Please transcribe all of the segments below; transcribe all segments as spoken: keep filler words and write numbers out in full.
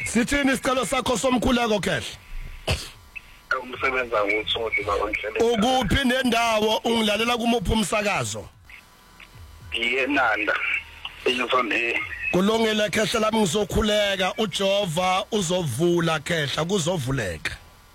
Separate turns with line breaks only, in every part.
Sithini isicelo sakho somkhuleko Khehla?
Umsebenza ngothodi bakwendlela.
Ukuphi nendawo ungilalela kumuphi umsakazo?
Yenanda. Izone.
Kulungile Khehla lami ngizokhuleka uJehova uzovula Khehla kuzovuleka.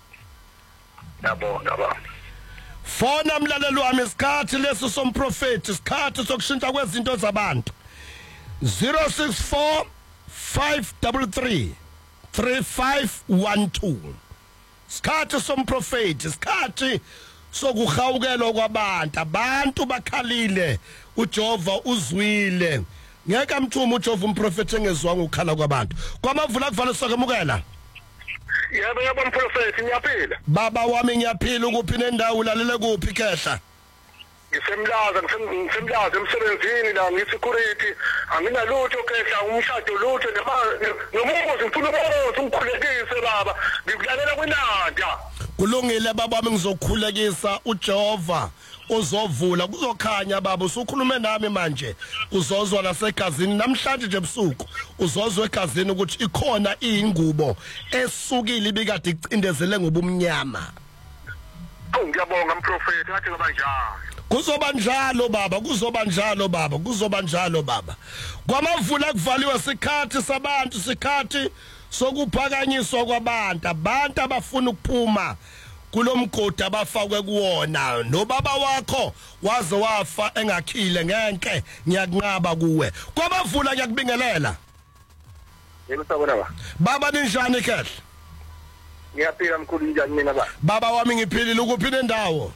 Yabonga baba.
Fona mlalelo wami isikhathi lesi somprofeti isikhathi sokushintsha kwezinto zabantu. zero six four five three three three five one two. Isikhathi somprofeti isikhathi sokuhawukelwa kwabantu abantu bakhalile uJehova uzwile ngeke amthuma uJehova umprofeti engezwanga ukukhala kwabantu kwamavula kufanele sokemukela.
Yebo yebo umprofeti ngiyaphila.
Baba wami ngiyaphila ukuphi nendawo ulalele kuphi Khehla?
Ngisemlaza ngisemlaza emsebenzini la ngisecurity anginalutho Khehla umshado lutho nomuzi ngifuna umuzi ungikhulekise baba ngikulalela kwinanda.
Kulungile baba wami ngizokhulekisa uJehova uzovula kuzokhanya baba usukhulume nami manje uzozwa nasegazini namhlanje nje ebusuku uzozwa egazini ukuthi ikhona ingubo esukile ibikade icindezele ngobumnyama.
Ngiyabonga mprofeti athi ngoba njalo.
Kuzoba njalo baba kuzoba njalo baba kuzoba njalo baba. Kwamavula kuvaliwe sikhathi sabantu sikhathi sokuphakanyiswa kwabantu abantu abafuna ukuphuma kulomgodi abafakwe kuwona nobaba wakho waze wafa engakhile ngenke ngiyakunqaba kuwe kwabavula ngiyakubingelela.
Yebo sabona ba.
Baba ninjani Khehla?
Ngiyaphila mkhulu njani mina ba?
Baba wami ngiphilile ukuphi nendawo?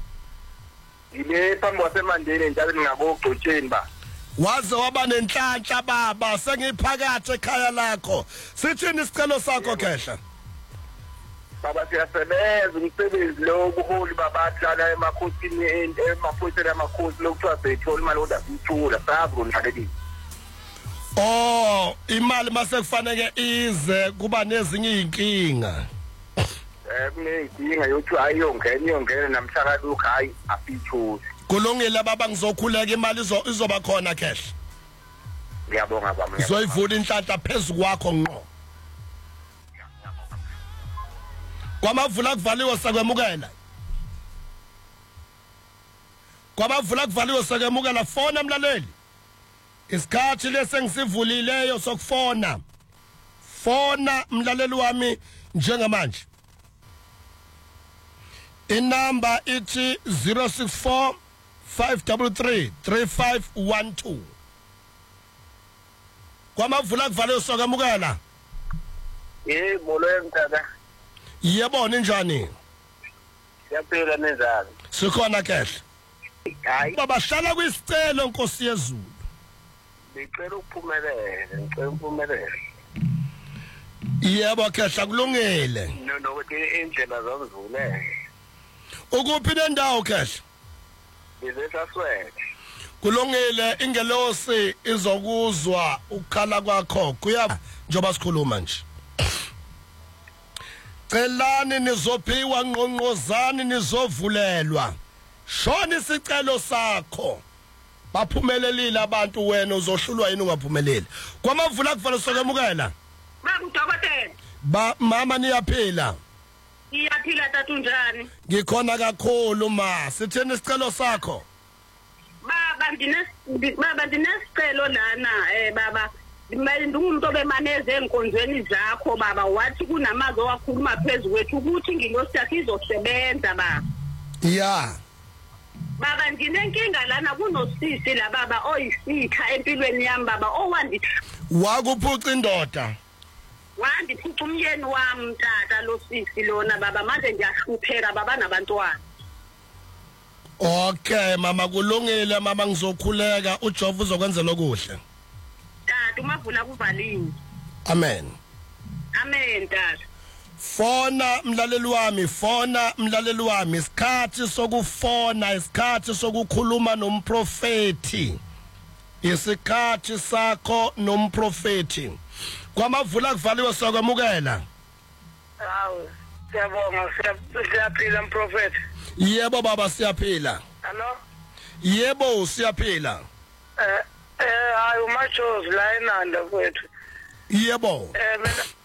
Ngile phambi kwasemandeni njalo ngingakogcotsheni ba.
Waze waba nenhlanhla baba sengiphakathi ekhaya lakho. Sithini isicelo sakho Khehla?
Baba siyasebenza umsebenzi lo ubuholi babahlala emakhosini emaphoyiseni amakhosi lokuthiwa bethola imali oda sithula sazi konqabelile.
Oh imali mase kufanele ize kuba nezinye inkinga.
Eh kunenkinga yokuthi ayiyongena iyongena namhlanje lokho hayi afithuzi.
Kulungile baba ngizokhuleka imali izoba khona Khehla.
Ngiyabonga baba.
Ngizoyivula inhlanhla phezulu kwakho ngqo. Kwamavula kuvaliwe sakwemukela. Kwamavula kuvaliwe sakwemukela fona mlaleli. Isikhathi lesengisivulileyo sokufona. Fona mlaleli wami njengamanje. Inamba ithi zero six four five three three three five one two. Kwamavula kuvaliwe sakwemukela.
Yebo lo emthatha.
Yebo ninjani?
Siyaphila nenzalo.
Sikhona Khehla.
Hayi.
Baba hlala kwisicelo Nkosi yezulu.
Ngicela ukuphumelela, ngicela ukuphumelela.
Yebo Khehla kulungile.
No nokuthi indlela zomzuleke.
Ukuphi nendawo Khehla?
Bizesaswethe.
Kulungile ingelosi izokuzwa ukukhala kwakho kuya njoba sikhuluma nje. Celani nizophiwa ngqongqozani nizovulelwa. Shona isicelo sakho. Baphumelelile abantu wena uzohlulwa yini ungaphumeleli. Kwamavula kufanele sokemukela.
Baba udokotela.
Ba mama niyaphila.
Iyaphila tatu njani?
Ngikhona kakhulu ma. Sithini isicelo sakho?
Baba ndine baba ndinesicelo lana eh baba Manje ngumuntu obemaneze enkonzweni zakho baba wathi kunamazo wakhuluma phezulu kwethu ukuthi ngingosi yakhe izosebenza baba.
Yeah.
Baba nginenkinga lana kunosisi la baba oyisitha empilweni yami baba owandi
wakuphuca indoda.
Wandiphuca umyeni wami tata lo sisi lona baba manje ngiyahlupheka baba nabantwana.
Okay mama kulungile mama ngizokhuleka uJehova uzokwenzela okuhle.
Tata umavula kuvaliwe.
Amen.
Amen tata.
Fona mlaleli wami fona mlaleli wami isikhathi sokufona isikhathi sokukhuluma nomprofeti. Isikhathi sakho nomprofeti. Kwamavula kuvaliwe sokwamukela.
Hawu siyabonga siyaphila mprofeti.
Yebo baba siyaphila.
Hello?
Yebo siyaphila.
Eh eh hayi umachozi la eNanda kwethu.
Yebo.
Eh mina